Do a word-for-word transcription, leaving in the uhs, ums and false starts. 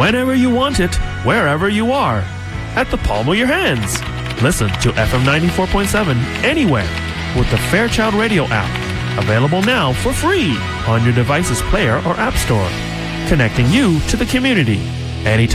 whenever you want it, wherever you are, at the palm of your hands. Listen to F M ninety-four point seven anywhere with the Fairchild Radio app, available now for free on your device's player or app store, connecting you to the community anytime.